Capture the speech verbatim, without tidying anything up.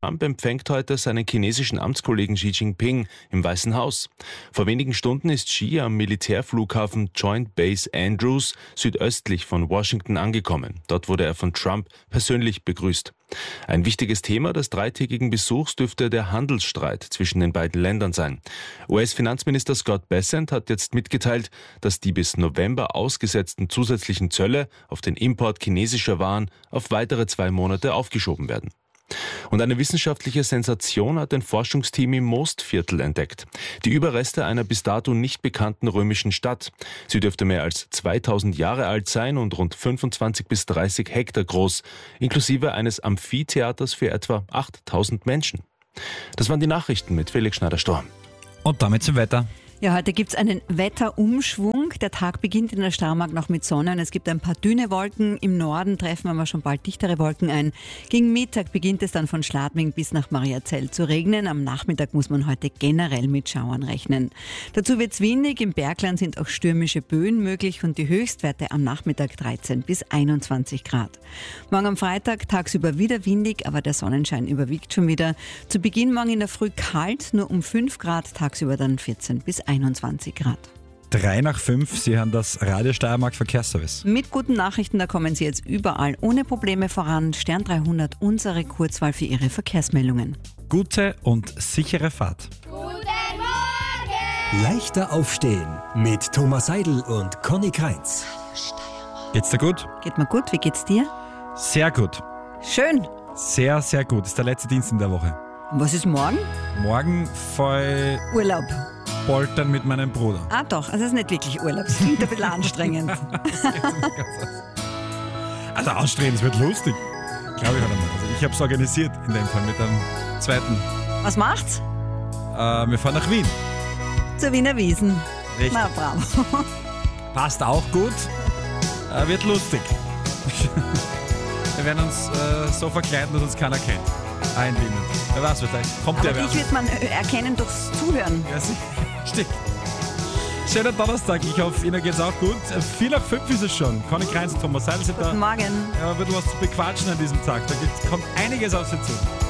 Trump empfängt heute seinen chinesischen Amtskollegen Xi Jinping im Weißen Haus. Vor wenigen Stunden ist Xi am Militärflughafen Joint Base Andrews südöstlich von Washington angekommen. Dort wurde er von Trump persönlich begrüßt. Ein wichtiges Thema des dreitägigen Besuchs dürfte der Handelsstreit zwischen den beiden Ländern sein. U S-Finanzminister Scott Bessent hat jetzt mitgeteilt, dass die bis November ausgesetzten zusätzlichen Zölle auf den Import chinesischer Waren auf weitere zwei Monate aufgeschoben werden. Und eine wissenschaftliche Sensation hat ein Forschungsteam im Mostviertel entdeckt. Die Überreste einer bis dato nicht bekannten römischen Stadt. Sie dürfte mehr als zweitausend Jahre alt sein und rund fünfundzwanzig bis dreißig Hektar groß, inklusive eines Amphitheaters für etwa achttausend Menschen. Das waren die Nachrichten mit Felix Schneider-Storm. Und damit zum Wetter. Ja, heute gibt es einen Wetterumschwung. Der Tag beginnt in der Steiermark noch mit Sonne und es gibt ein paar dünne Wolken. Im Norden treffen aber schon bald dichtere Wolken ein. Gegen Mittag beginnt es dann von Schladming bis nach Mariazell zu regnen. Am Nachmittag muss man heute generell mit Schauern rechnen. Dazu wird es windig. Im Bergland sind auch stürmische Böen möglich und die Höchstwerte am Nachmittag dreizehn bis einundzwanzig Grad. Morgen am Freitag tagsüber wieder windig, aber der Sonnenschein überwiegt schon wieder. Zu Beginn morgen in der Früh kalt, nur um fünf Grad, tagsüber dann vierzehn bis einundzwanzig Grad. Drei nach fünf, Sie hören das Radio Steiermark Verkehrsservice. Mit guten Nachrichten, da kommen Sie jetzt überall ohne Probleme voran. Stern dreihundert, unsere Kurzwahl für Ihre Verkehrsmeldungen. Gute und sichere Fahrt. Guten Morgen! Leichter aufstehen mit Thomas Seidel und Conny Kreitz. Geht's dir gut? Geht mir gut, wie geht's dir? Sehr gut. Schön. Sehr, sehr gut. Das ist der letzte Dienst in der Woche. Und was ist morgen? Morgen voll Urlaub. poltern mit meinem Bruder. Ah doch, also das ist nicht wirklich Urlaub, das klingt ein bisschen anstrengend. Also anstrengend, es wird lustig. Glaube ich halt einmal. Also ich habe es organisiert in dem Fall mit einem zweiten. Was macht's? Äh, wir fahren nach Wien. Zur Wiener Wiesn. Richtig. Na, bravo. Passt auch gut. Äh, wird lustig. Wir werden uns äh, so verkleiden, dass uns keiner kennt. Ein Wien. Wer weiß, vielleicht kommt der Aber dich wird man erkennen durchs Zuhören. Ja, stimmt. Schöner Donnerstag, ich hoffe, Ihnen geht's auch gut. vier nach fünf ist es schon. Conny Kreitz und Thomas Seidel sind da. Guten Morgen. Ja, ein bisschen was zu bequatschen an diesem Tag. Da gibt, kommt einiges auf Sie zu.